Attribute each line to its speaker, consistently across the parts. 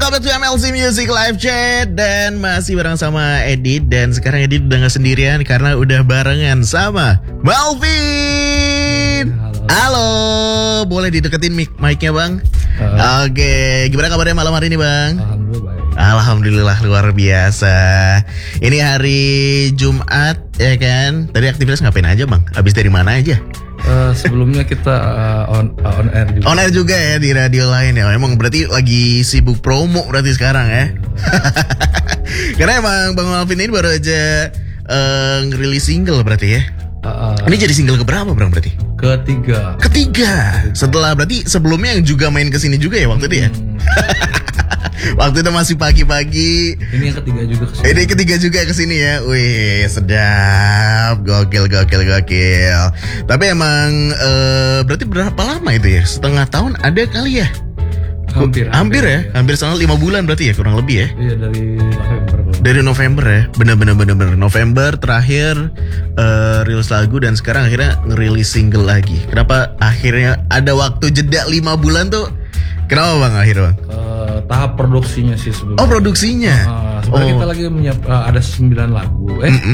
Speaker 1: Welcome back to MLC Music Live Chat. Dan masih bareng sama Edit. Dan sekarang Edit udah gak sendirian karena udah barengan sama Malvin. Halo. Boleh dideketin mic-nya bang? Oke, gimana kabarnya malam hari ini bang?
Speaker 2: Alhamdulillah baik.
Speaker 1: Alhamdulillah luar biasa. Ini hari Jumat ya kan? Tadi aktivitas ngapain aja bang? Habis dari mana aja?
Speaker 2: Sebelumnya kita on air juga.
Speaker 1: On air juga ya di radio lain ya. Emang berarti lagi sibuk promo berarti sekarang ya. Karena emang Bang Malvin ini baru aja ngerilis single berarti ya. Ini jadi single keberapa Bang berarti?
Speaker 2: Ketiga.
Speaker 1: Setelah berarti sebelumnya yang juga main kesini juga ya waktu itu ya. Waktu itu masih pagi-pagi.
Speaker 2: Ini yang ketiga juga kesini.
Speaker 1: Ini ketiga juga kesini ya. Wih sedap. Gokil. Tapi emang berarti berapa lama itu ya? Setengah tahun ada kali ya? Hampir ya? Hampir setengah 5 bulan berarti ya kurang lebih ya?
Speaker 2: Iya dari November.
Speaker 1: Dari November ya? Bener. November terakhir rilis lagu dan sekarang akhirnya ngerilis single lagi. Kenapa akhirnya ada waktu jeda 5 bulan tuh? Kenapa bang akhirnya bang?
Speaker 2: Tahap produksinya sih sebelumnya.
Speaker 1: Oh produksinya?
Speaker 2: Sebenarnya kita lagi ada 9 lagu.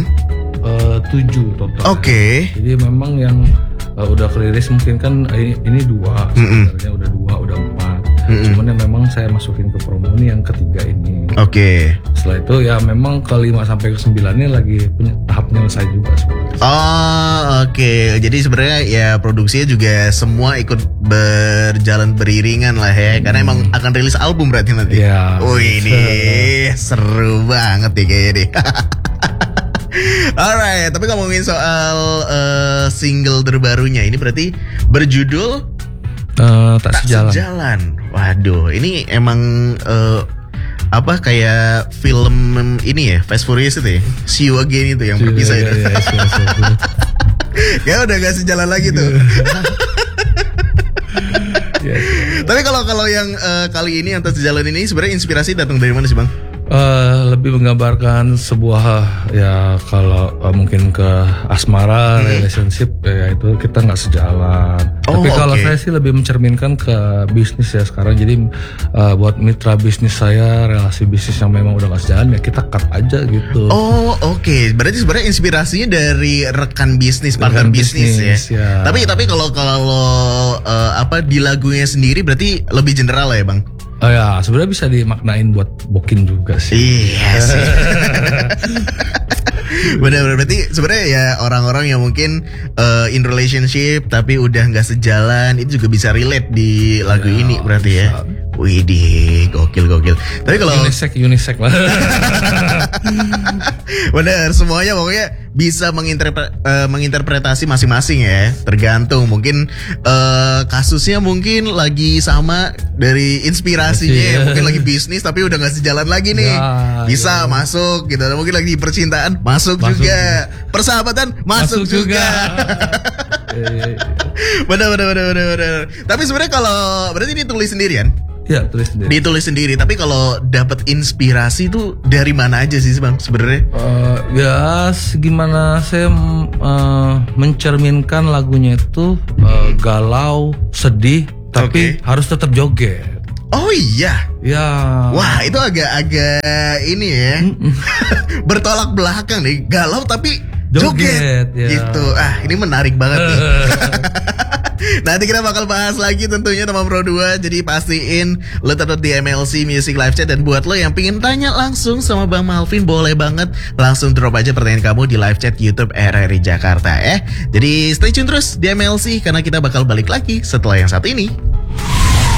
Speaker 2: 7 total.
Speaker 1: Oke.
Speaker 2: Jadi memang yang udah kerilis mungkin kan ini 2. Sebenarnya udah 2, udah 4. Cuman yang memang saya masukin ke promo ini yang ketiga ini.
Speaker 1: Oke.
Speaker 2: Setelah itu ya memang ke 5 sampai ke 9 ini lagi tahap nyelesai juga sebenarnya.
Speaker 1: Oh oke. Jadi sebenarnya ya produksinya juga semua ikut berjalan beriringan lah ya. Karena emang akan rilis album berarti nanti.
Speaker 2: Iya.
Speaker 1: Wih ini seru banget nih kayaknya deh. Alright, tapi ngomongin soal single terbarunya ini berarti berjudul
Speaker 2: Tak Sejalan.
Speaker 1: Waduh, ini emang apa kayak film ini ya, Fast Furious itu ya, See You Again itu yang berpisah itu. Ya udah gak sejalan lagi tuh. Tapi kalau yang kali ini yang Tak Sejalan ini sebenarnya inspirasi datang dari mana sih bang?
Speaker 2: Lebih menggambarkan sebuah ya kalau mungkin ke asmara, relationship ya itu kita nggak sejalan. Tapi kalau saya sih lebih mencerminkan ke bisnis ya sekarang. Jadi buat mitra bisnis saya, relasi bisnis yang memang udah nggak sejalan ya kita cut aja gitu.
Speaker 1: Oh oke. Berarti sebenarnya inspirasinya dari rekan bisnis, partner bisnis ya. Tapi kalau apa di lagunya sendiri berarti lebih general ya bang?
Speaker 2: Ya sebenarnya bisa dimaknain buat booking juga sih.
Speaker 1: Iya sih. Benar berarti sebenarnya ya orang-orang yang mungkin in relationship tapi udah nggak sejalan itu juga bisa relate di lagu ini berarti bisa. Ya. Widih, gokil. Tapi kalau
Speaker 2: unisex lah.
Speaker 1: Bener, semuanya pokoknya bisa menginterpretasi masing-masing ya. Tergantung mungkin kasusnya mungkin lagi sama dari inspirasinya ya. Mungkin lagi bisnis tapi udah gak sejalan lagi nih bisa masuk gitu. Mungkin lagi percintaan masuk juga. Persahabatan masuk juga. Bener. Tapi sebenarnya kalau berarti ditulis sendirian?
Speaker 2: Ya,
Speaker 1: ditulis sendiri. Tapi kalau dapat inspirasi tuh dari mana aja sih bang sebenarnya?
Speaker 2: Ya gimana saya mencerminkan lagunya itu galau, sedih, tapi harus tetap joget.
Speaker 1: Oh iya.
Speaker 2: Ya.
Speaker 1: Wah itu agak ini ya. Bertolak belakang nih. Galau tapi joget ya. Gitu. Ini menarik banget nih. Nanti kita bakal bahas lagi tentunya teman Pro 2. Jadi pastiin lo tetap di MLC Music Live Chat. Dan buat lo yang pengen tanya langsung sama Bang Malvin, boleh banget langsung drop aja pertanyaan kamu di live chat YouTube RRI Jakarta ya. Jadi stay tune terus di MLC karena kita bakal balik lagi setelah yang satu ini.